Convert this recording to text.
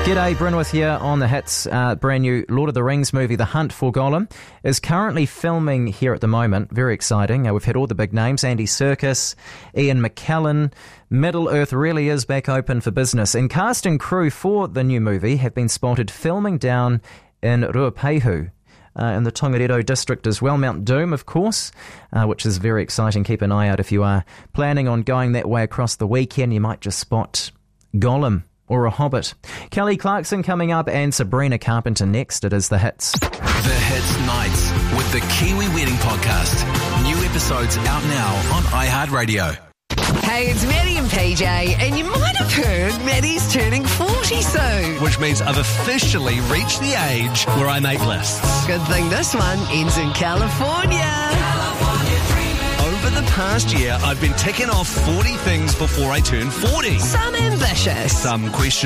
G'day, Brynworth here on the Hits. Brand new Lord of the Rings movie, The Hunt for Gollum, is currently filming here at the moment. Very exciting. We've had all the big names: Andy Serkis, Ian McKellen. Middle-earth really is back open for business. And cast and crew for the new movie have been spotted filming down in Ruapehu, in the Tongariro district as well. Mount Doom, of course, which is very exciting. Keep an eye out if you are planning on going that way across the weekend. You might just spot Gollum or a hobbit. Kelly Clarkson coming up and Sabrina Carpenter next. It is The Hits. The Hits Nights with the Kiwi Wedding Podcast. New episodes out now on iHeartRadio. Hey, it's Maddie and PJ, and you might have heard Maddie's turning 40 soon. Which means I've officially reached the age where I make lists. Good thing this one ends in California. Over the past year, I've been ticking off 40 things before I turn 40. Some ambitious. Some questionable.